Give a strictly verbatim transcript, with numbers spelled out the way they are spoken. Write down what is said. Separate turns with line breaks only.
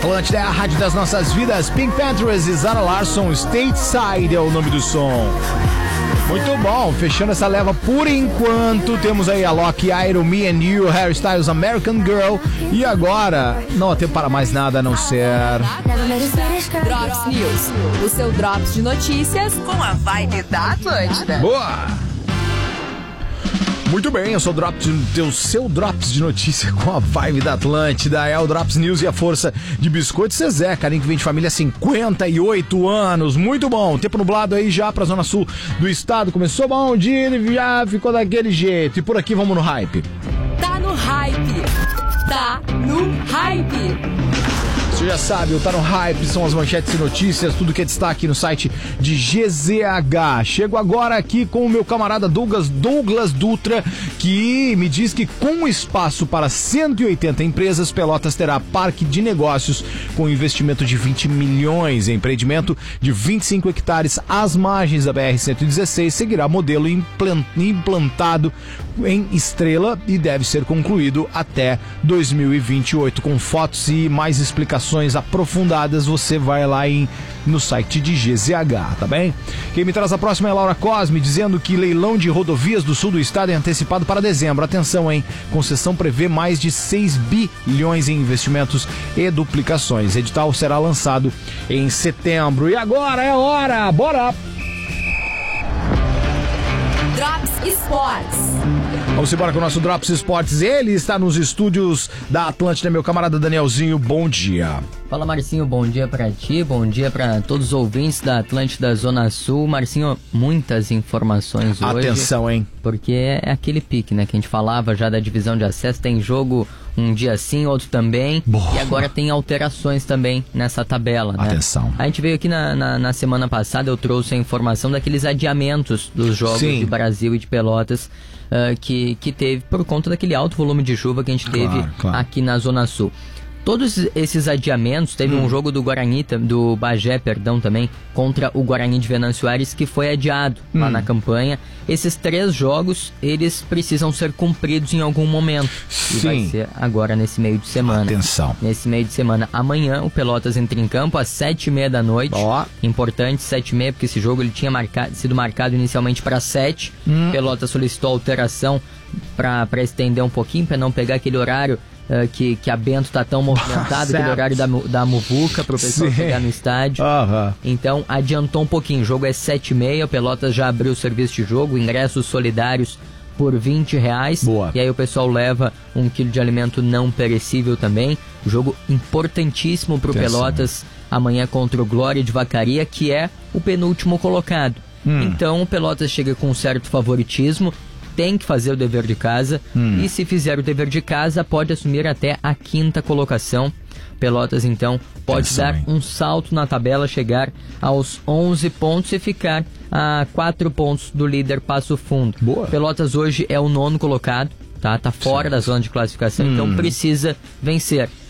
Atlântida é a rádio das nossas vidas. Pink Panthers e Zara Larsson, Stateside é o nome do som. Muito bom, fechando essa leva por enquanto, temos aí a Loki, Iron Me and You, Harry Styles, American Girl, e agora não há tempo para mais nada a não ser...
Drops News, o seu Drops de notícias com a vibe da Atlântida.
Boa! Muito bem, eu sou o Drops, o seu Drops de notícia com a vibe da Atlântida. É o Drops News e a força de Biscoito Zezé, carinho que vem de família há cinquenta e oito anos. Muito bom, tempo nublado aí já pra zona sul do estado. Começou bom dia, ele já ficou daquele jeito. E por aqui vamos no hype.
Tá no hype, tá no hype.
Você já sabe, o Tá no Hype são as manchetes e notícias, tudo que é destaque no site de G Z H. Chego agora aqui com o meu camarada Douglas, Douglas Dutra, que me diz que com espaço para cento e oitenta empresas, Pelotas terá parque de negócios com investimento de vinte milhões. Empreendimento de vinte e cinco hectares às margens da B R cento e dezesseis seguirá modelo implantado em Estrela e deve ser concluído até dois mil e vinte e oito. Com fotos e mais explicações aprofundadas, você vai lá em, no site de G Z H, tá bem? Quem me traz a próxima é Laura Cosme, dizendo que leilão de rodovias do sul do estado é antecipado para dezembro. Atenção, hein? Concessão prevê mais de seis bilhões em investimentos e duplicações. Edital será lançado em setembro. E agora é hora! Bora!
Drops Sports.
Vamos embora com o nosso Drops Esportes. Ele está nos estúdios da Atlântida, meu camarada Danielzinho. Bom dia.
Fala, Marcinho, bom dia pra ti, bom dia pra todos os ouvintes da Atlântida Zona Sul. Marcinho, muitas informações hoje.
Atenção, hein?
Porque é aquele pique, né, que a gente falava já da divisão de acesso. Tem jogo um dia sim, outro também. Boa. E agora tem alterações também nessa tabela, né?
Atenção.
A gente veio aqui na, na, na semana passada, eu trouxe a informação daqueles adiamentos dos jogos sim. de Brasil e de Pelotas. Uh, que, que teve por conta daquele alto volume de chuva que a gente teve claro, claro. aqui na Zona Sul. Todos esses adiamentos, teve hum. um jogo do Guarani, do Bagé, perdão, também, contra o Guarani de Venâncio Aires, que foi adiado hum. lá na campanha. Esses três jogos, eles precisam ser cumpridos em algum momento.
Sim.
E vai ser agora nesse meio de semana.
Atenção.
Nesse meio de semana. Amanhã, o Pelotas entra em campo às sete e meia da noite.
Ó.
Importante, sete e meia, porque esse jogo ele tinha marcado, sido marcado inicialmente para sete. Hum. Pelotas solicitou alteração para estender um pouquinho, para não pegar aquele horário Uh, que, que a Bento tá tão movimentada, aquele horário da, da Muvuca pro pessoal Sim. chegar no estádio.
Uhum.
Então adiantou um pouquinho. O jogo é sete e meia, o Pelotas já abriu o serviço de jogo, ingressos solidários por vinte reais.
Boa.
E aí o pessoal leva um quilo de alimento não perecível também. Jogo importantíssimo pro Atenção. Pelotas amanhã contra o Glória de Vacaria, que é o penúltimo colocado. Hum. Então o Pelotas chega com um certo favoritismo, tem que fazer o dever de casa hum. e se fizer o dever de casa pode assumir até a quinta colocação. Pelotas então pode Atenção, dar hein? um salto na tabela, chegar aos onze pontos e ficar a quatro pontos do líder Passo Fundo.
Boa.
Pelotas hoje é o nono colocado, tá, tá fora certo. da zona de classificação, hum. então precisa vencer.